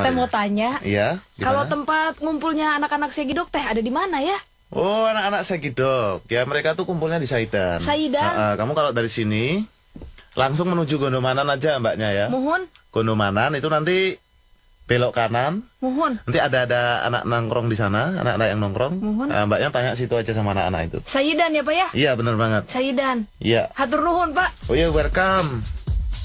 Kita mau tanya. Iya. Kalau tempat ngumpulnya anak-anak Segidok teh ada di mana ya? Oh, anak-anak Segidok. Ya, mereka tuh kumpulnya di Saidan. Saidan. Kamu kalau dari sini langsung menuju Gondomanan aja, Mbaknya ya. Mohon. Gondomanan itu nanti belok kanan. Mohon. Nanti ada anak nongkrong di sana, anak-anak yang nongkrong. Mohon. Mbaknya tanya situ aja sama anak-anak itu. Saidan ya, Pak ya? Iya, benar banget. Saidan. Iya. Hatur nuhun, Pak. Oh iya, welcome.